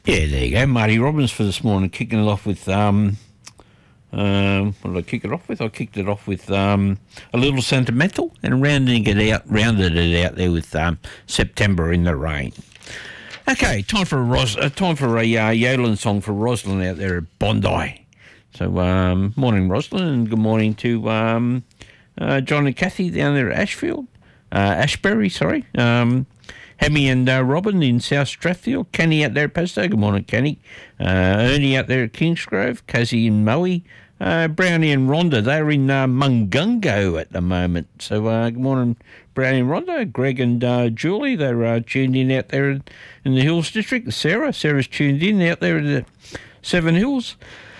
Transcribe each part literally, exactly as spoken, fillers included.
Yeah, there you go. Marty Robbins for this morning, kicking it off with, um, um, what did I kick it off with? I kicked it off with um, a little sentimental and rounding it out, rounded it out there with um, September in the Rain. Okay, time for a Ros- uh, time for a uh, yodeling song for Rosalind out there at Bondi. So, um, morning, Rosalind, and good morning to um, uh, John and Kathy down there at Ashfield, uh, Ashbury, sorry. Um, Hemi and uh, Robin in South Strathfield. Kenny out there at Pasto. Good morning, Kenny. Uh, Ernie out there at Kingsgrove. Cassie and Moe. Uh, Brownie and Rhonda. They're in uh, Mungungo at the moment. So uh, good morning, Brownie and Rhonda. Greg and uh, Julie. They're uh, tuned in out there in, in the Hills District. Sarah. Sarah's tuned in out there at the Seven Hills.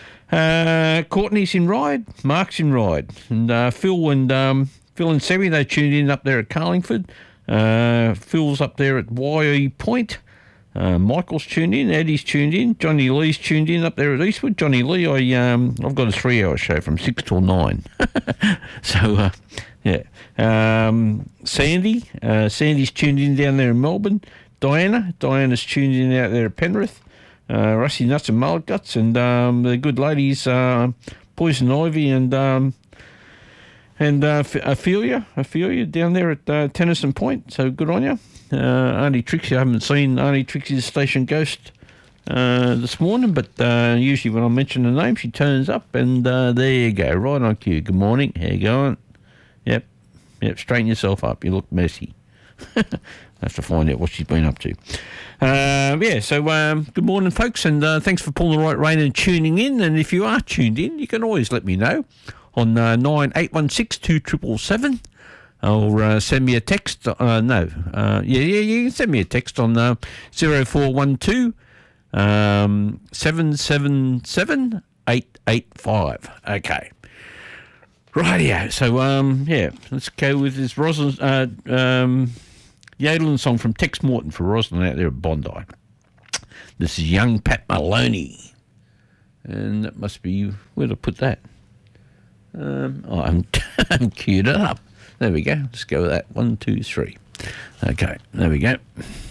Uh, Courtney's in Ryde. Mark's in Ryde. And uh, Phil and um, Phil and Sammy, they tuned in up there at Carlingford. Uh, Phil's up there at Y E Point. Uh, Michael's tuned in. Eddie's tuned in. Johnny Lee's tuned in up there at Eastwood. Johnny Lee, I um, I've got a three-hour show from six till nine. so uh, yeah. Um, Sandy, uh, Sandy's tuned in down there in Melbourne. Diana, Diana's tuned in out there at Penrith. Uh, Rusty Nuts and Mullet Guts, and um, the good ladies, uh, Poison Ivy and. Um, And uh, Ophelia, Ophelia down there at uh, Tennyson Point, so good on you. Uh, Auntie Trixie, I haven't seen Auntie Trixie's Station Ghost uh, this morning, but uh, usually when I mention the name, she turns up, and uh, there you go, right on cue. Good morning, how you going? Yep, yep, straighten yourself up, you look messy. I have to find out what she's been up to. Uh, yeah, so um, good morning, folks, and uh, thanks for pulling the right rein and tuning in, and if you are tuned in, you can always let me know on uh, nine eight one six two seven seven seven, or uh, send me a text. Uh, no, uh, yeah, yeah, you can send me a text on uh, zero four one two um, seven seven seven eight eight five. Okay, rightio. So um, yeah, let's go with this Rosalind uh, um, yodeling song from Tex Morton for Rosalind out there at Bondi. This is Young Pat Maloney, and that must be where'd I put that? Um, oh, I'm, I'm queued it up. There we go. Let's go with that. One, two, three. Okay, there we go.